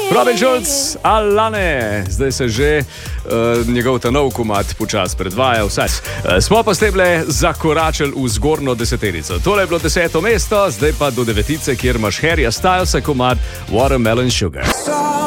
Robin Schulz, Alane, zdaj se že njegov ta nov komad počas predvaja. Smo pa s teble zakoračili v zgornjo deseterico. Tole je bilo 10. mesto, zdaj pa do 9, kjer imaš Harryja Stylesa komad Watermelon Sugar.